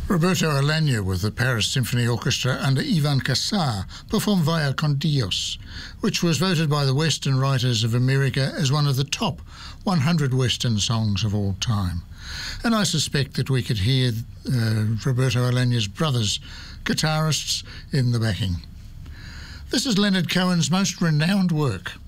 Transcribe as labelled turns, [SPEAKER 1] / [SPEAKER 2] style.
[SPEAKER 1] Roberto Alagna with the Paris Symphony Orchestra under Ivan Casar performed Vaya con Dios, which was voted by the Western Writers of America as one of the top 100 Western songs of all time. And I suspect that we could hear Roberto Alagna's brothers, guitarists, in the backing. This is Leonard Cohen's most renowned work.